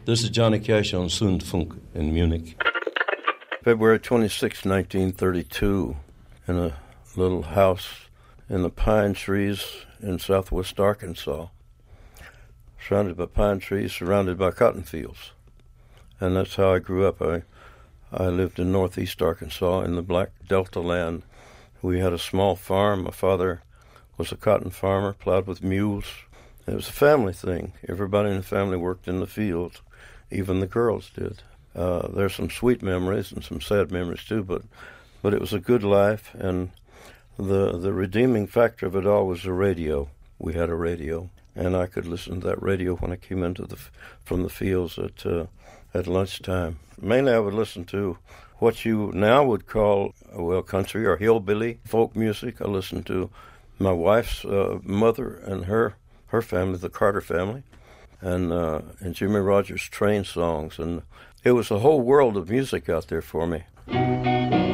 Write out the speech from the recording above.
This is Johnny Cash on Zündfunk in Munich. February 26, 1932, in a little house in the pine trees in southwest Arkansas, surrounded by pine trees, surrounded by cotton fields. And that's how I grew up. I lived in northeast Arkansas in the Black Delta land. We had a small farm. My father was a cotton farmer, plowed with mules. It was a family thing. Everybody in the family worked in the fields. Even the girls did. There's some sweet memories and some sad memories too, but it was a good life, and the redeeming factor of it all was the radio. We had a radio, and I could listen to that radio when I came into from the fields at lunchtime. Mainly I would listen to what you now would call, well, country or hillbilly folk music. I listened to my wife's mother and her family, the Carter family, and Jimmy Rogers train songs. And it was a whole world of music out there for me.